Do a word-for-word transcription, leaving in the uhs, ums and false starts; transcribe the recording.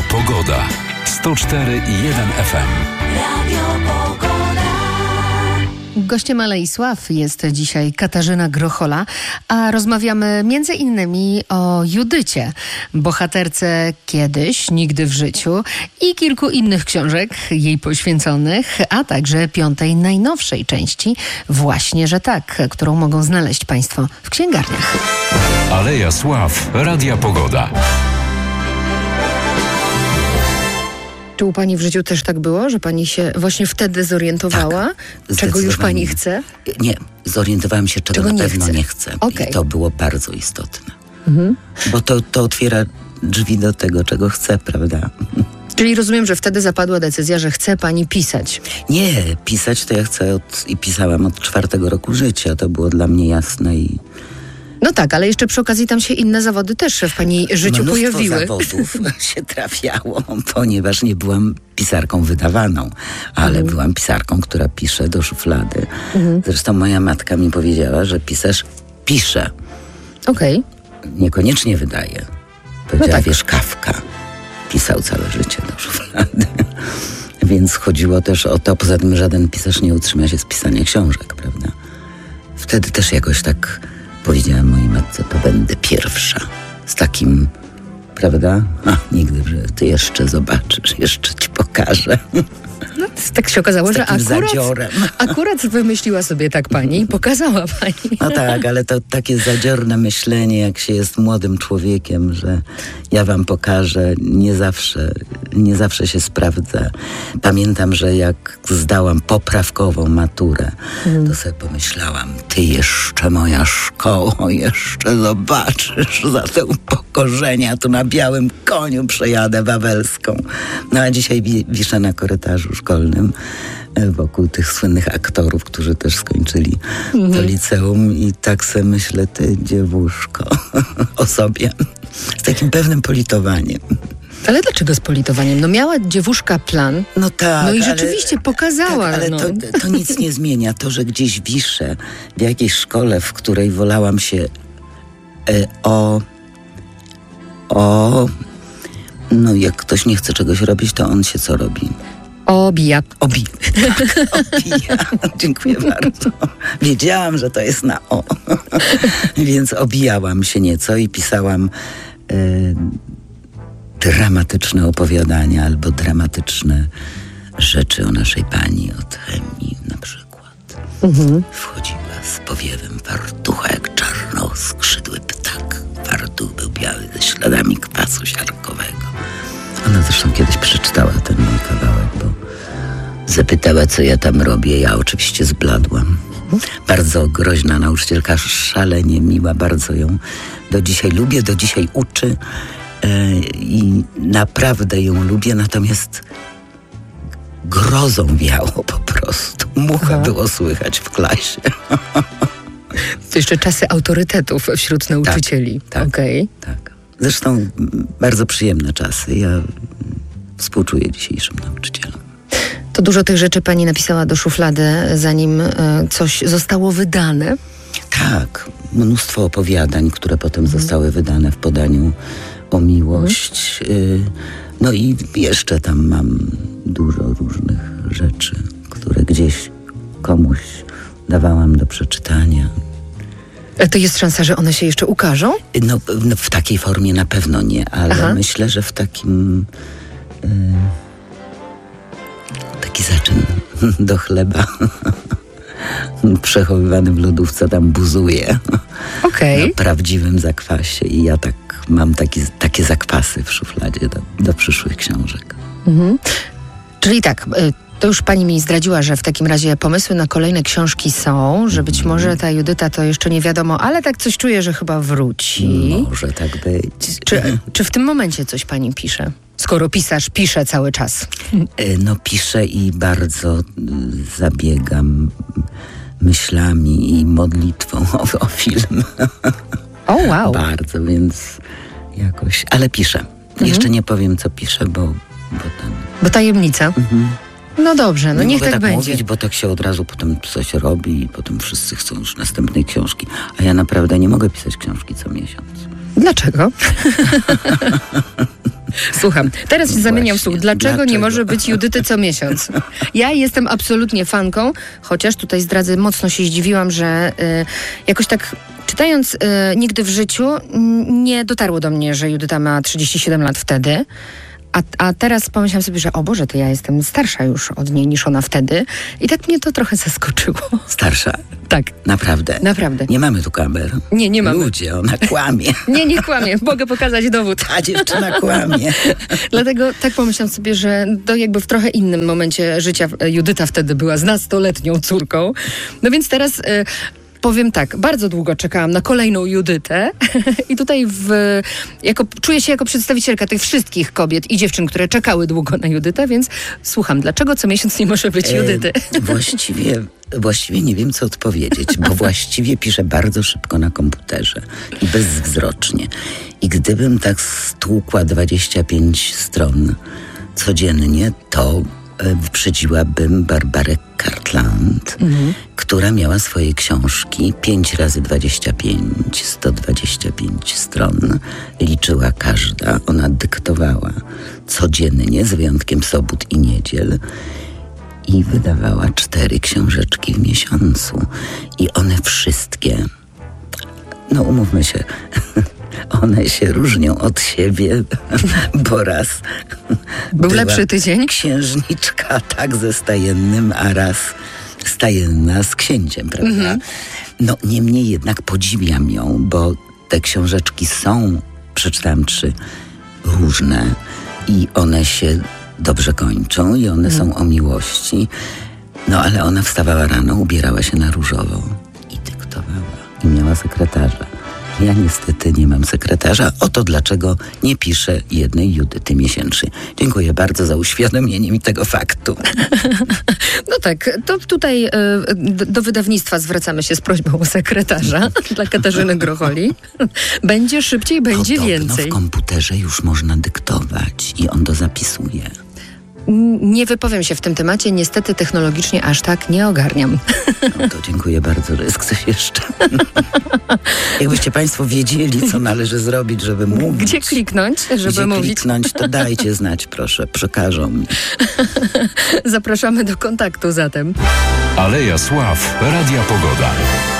Pogoda. sto cztery i jeden F M. Radio Pogoda. Gościem Alei Sław jest dzisiaj Katarzyna Grochola, a rozmawiamy między innymi o Judycie, bohaterce Kiedyś, Nigdy w życiu i kilku innych książek jej poświęconych, a także piątej, najnowszej części, Właśnie, że tak, którą mogą znaleźć Państwo w księgarniach. Aleja Sław, Radia Pogoda. Czy u Pani w życiu też tak było, że Pani się właśnie wtedy zorientowała, tak, czego już Pani chce? Nie, zorientowałam się, czego, czego na pewno nie chcę. Okay. I to było bardzo istotne. Mhm. Bo to, to otwiera drzwi do tego, czego chcę, prawda? Czyli rozumiem, że wtedy zapadła decyzja, że chce Pani pisać. Nie, pisać to ja chcę od, i pisałam od czwartego roku życia. To było dla mnie jasne i... No tak, ale jeszcze przy okazji tam się inne zawody też w Pani życiu Mnóstwo pojawiły. zawodów się trafiało, ponieważ nie byłam pisarką wydawaną, ale mhm. byłam pisarką, która pisze do szuflady. Mhm. Zresztą moja matka mi powiedziała, że pisarz pisze. Okej. Okay. Niekoniecznie wydaje. Powiedziała, no tak. Wiesz, Kafka pisał całe życie do szuflady. Więc chodziło też o to, poza tym żaden pisarz nie utrzyma się z pisania książek, prawda? Wtedy też jakoś tak powiedziałem mojej matce, to będę pierwsza. Z takim, prawda? A, nigdy, że ty jeszcze zobaczysz, jeszcze ci pokażę. No, tak się okazało, z że akurat, zadziorem. akurat wymyśliła sobie tak Pani i pokazała Pani. No tak, ale to takie zadziorne myślenie, jak się jest młodym człowiekiem, że ja wam pokażę, nie zawsze, nie zawsze się sprawdza. Pamiętam, że jak zdałam poprawkową maturę, hmm. to sobie pomyślałam, ty jeszcze moja szkoło, jeszcze zobaczysz za tę pokorzenia, tu na białym koniu przejadę wawelską. No a dzisiaj wi- wiszę na korytarzu szkolnym wokół tych słynnych aktorów, którzy też skończyli mm. to liceum i tak sobie myślę, ty dziewuszko, o sobie. Z takim pewnym politowaniem. Ale dlaczego z politowaniem? No miała dziewuszka plan, no tak, no i rzeczywiście ale, pokazała. Tak, ale no. to, to nic nie zmienia. To, że gdzieś wiszę w jakiejś szkole, w której wolałam się e, o... o... No jak ktoś nie chce czegoś robić, to on się co robi? Obija. Obi. Tak, obija. Dziękuję bardzo. Wiedziałam, że to jest na o. Więc obijałam się nieco i pisałam y, dramatyczne opowiadania albo dramatyczne rzeczy o naszej pani od chemii na przykład. Mhm. Wchodziła z powiewem fartucha jak czarnoskrzydły ptak. Fartuch był biały ze śladami kwasu siarkowego. Ona zresztą kiedyś przeczytała ten mój kawałek, bo zapytała, co ja tam robię. Ja oczywiście zbladłam. Bardzo groźna nauczycielka, szalenie miła, bardzo ją do dzisiaj lubię, do dzisiaj uczy yy, i naprawdę ją lubię, natomiast grozą wiało po prostu. Mucha Aha. było słychać w klasie. To jeszcze czasy autorytetów wśród nauczycieli. Tak, tak, okay. tak. Zresztą bardzo przyjemne czasy. Ja współczuję dzisiejszym nauczycielom. To dużo tych rzeczy Pani napisała do szuflady, zanim y, coś zostało wydane? Tak. Mnóstwo opowiadań, które potem mhm. zostały wydane w podaniu o miłość. Mhm. Y, no i jeszcze tam mam dużo różnych rzeczy, które gdzieś komuś dawałam do przeczytania. To jest szansa, że one się jeszcze ukażą? No, no w takiej formie na pewno nie, ale Aha. myślę, że w takim y, taki zaczyn do chleba przechowywany w lodówce tam buzuje. Okay. Na prawdziwym zakwasie i ja tak mam taki, takie zakwasy w szufladzie do, do przyszłych książek. Mhm. Czyli tak, y- to już Pani mi zdradziła, że w takim razie pomysły na kolejne książki są, że być może ta Judyta to jeszcze nie wiadomo, ale tak coś czuję, że chyba wróci. Może tak być. Czy, czy w tym momencie coś Pani pisze? Skoro pisarz pisze cały czas. No piszę i bardzo zabiegam myślami i modlitwą o, o film. O wow. Bardzo, więc jakoś, ale piszę. Mhm. Jeszcze nie powiem, co piszę, bo, bo ten... Bo tajemnica. Mhm. No dobrze, no nie niech mogę tak, tak będzie. mówić, bo tak się od razu potem coś robi i potem wszyscy chcą już następnej książki. A ja naprawdę nie mogę pisać książki co miesiąc. Dlaczego? Słucham, teraz się No zamieniam właśnie, słów. Dlaczego, dlaczego? nie może być Judyty co miesiąc? Ja jestem absolutnie fanką, chociaż tutaj zdradzę, mocno się zdziwiłam, że y, jakoś tak czytając y, Nigdy w życiu y, nie dotarło do mnie, że Judyta ma trzydzieści siedem lat wtedy. A, a teraz pomyślałam sobie, że o Boże, to ja jestem starsza już od niej niż ona wtedy. I tak mnie to trochę zaskoczyło. Starsza? Tak. Naprawdę? Naprawdę. Nie mamy tu kamer. Nie, nie mamy. Ludzie, ona kłamie. Nie, nie kłamie. Mogę pokazać dowód. Ta dziewczyna kłamie. Dlatego tak pomyślałam sobie, że to jakby w trochę innym momencie życia Judyta wtedy była z nastoletnią córką. No więc teraz... Y- Powiem tak, bardzo długo czekałam na kolejną Judytę i tutaj w, jako, czuję się jako przedstawicielka tych wszystkich kobiet i dziewczyn, które czekały długo na Judytę, więc słucham, dlaczego co miesiąc nie może być Judyty? E, właściwie, właściwie nie wiem, co odpowiedzieć, bo właściwie piszę bardzo szybko na komputerze i bezzwrocznie. I gdybym tak stłukła dwadzieścia pięć stron codziennie, to wyprzedziłabym Barbarę Cartland, mhm. która miała swoje książki pięć razy dwadzieścia pięć, sto dwadzieścia pięć stron. Liczyła każda, ona dyktowała codziennie, z wyjątkiem sobót i niedziel. I wydawała cztery książeczki w miesiącu. I one wszystkie, no umówmy się, one się różnią od siebie, bo raz był lepszy tydzień. Księżniczka tak ze stajennym, a raz stajenna z księciem, prawda? Mhm. No niemniej jednak podziwiam ją, bo te książeczki są, przeczytałam trzy, różne i one się dobrze kończą i one mhm. są o miłości. No ale ona wstawała rano, ubierała się na różowo i dyktowała i miała sekretarza. Ja niestety nie mam sekretarza. Oto dlaczego nie piszę jednej Judyty miesięcznie. Dziękuję bardzo za uświadomienie mi tego faktu. No tak, to tutaj y, do wydawnictwa zwracamy się z prośbą o sekretarza dla Katarzyny Grocholi. Będzie szybciej, będzie Podobno więcej. w komputerze już można dyktować i on to zapisuje. Nie wypowiem się w tym temacie, niestety technologicznie aż tak nie ogarniam. No to dziękuję bardzo. Jest coś jeszcze? Jakbyście Państwo wiedzieli, co należy zrobić, żeby mówić. Gdzie kliknąć, żeby Gdzie mówić? kliknąć, to dajcie znać, proszę. Przekażą mi. Zapraszamy do kontaktu zatem. Aleja Sław, Radia Pogoda.